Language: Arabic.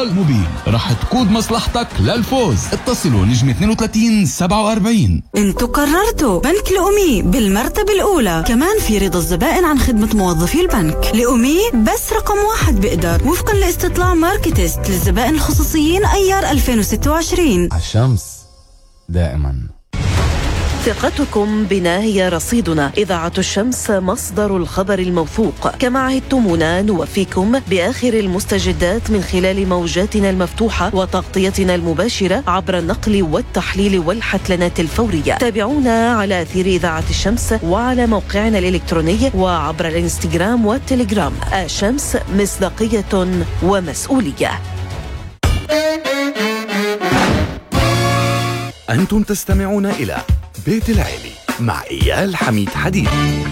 اتصال موبيل راح تقود مصلحتك للفوز. اتصلوا نجم 32 47. انتوا قررتوا بنك الأمي بالمرتبة الأولى. كمان في رضا الزبائن عن خدمة موظفي البنك. الأمي بس رقم 1 بقدر وفقا لاستطلاع ماركتست للزبائن الخصوصيين أيار 2026. الشمس دائما. ثقتكم بنا هي رصيدنا. إذاعة الشمس مصدر الخبر الموثوق. كما عهدتمونا نوفيكم بآخر المستجدات من خلال موجاتنا المفتوحة وتغطيتنا المباشرة عبر النقل والتحليل والحتلنات الفورية. تابعونا على أثير إذاعة الشمس وعلى موقعنا الإلكتروني وعبر الإنستغرام والتليجرام. الشمس مصداقية ومسؤولية. أنتم تستمعون إلى بيت العيلي مع إيال حميد حديد.